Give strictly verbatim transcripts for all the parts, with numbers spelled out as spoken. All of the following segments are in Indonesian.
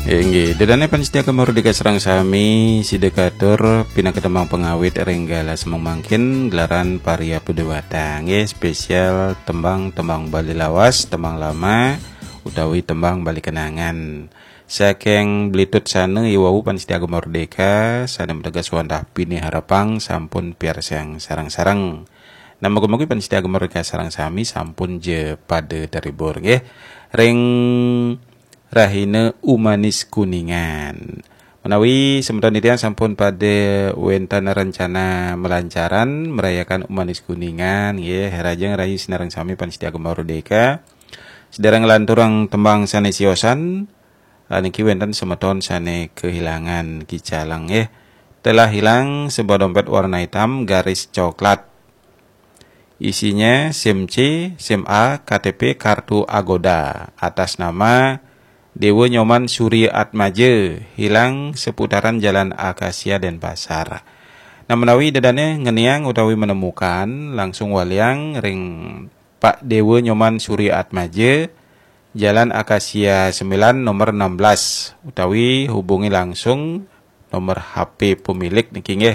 Inggih, dedane panitia kemerdeka serang sami sidekatur pina ketembang pengawit renggala semangkin gelaran paria pudewata nggih spesial tembang-tembang Bali lawas, tembang lama utawi tembang Bali kenangan. Saking Blitut sana iwau panitia kemerdeka sana metegas wantah pini harapang sampun piarsang sarang-sarang. Nama mugi panitia kemerdeka sarang sami sampun je pada taribur nggih. Ring Rahina Umanis Kuningan menawi sementon itu sampun pada wentana rencana melancaran merayakan Umanis Kuningan ya herajeng rayu sinareng sami panitia kemerdeka sedhereng lanturang tembang sanesiosan niki wenten semeton sane kehilangan kicalang ya telah hilang sebuah dompet warna hitam garis coklat isinya SIM C, SIM A, K T P, kartu Agoda atas nama Dewa Nyoman Suri Atmaja hilang seputaran Jalan Akasia Denpasar. Nah menawi dedane ngeniang utawi menemukan langsung waliang ring Pak Dewa Nyoman Suri Atmaja Jalan Akasia sembilan nomor enam belas utawi hubungi langsung nomor H P pemilik niki nggih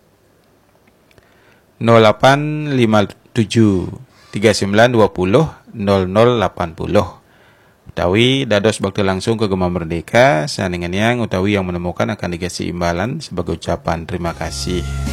nol delapan lima tujuh tiga sembilan dua nol nol nol delapan nol. Utawi dados bakti langsung ke Gema Merdeka saningan yang utawi yang menemukan akan dikasih imbalan sebagai ucapan terima kasih.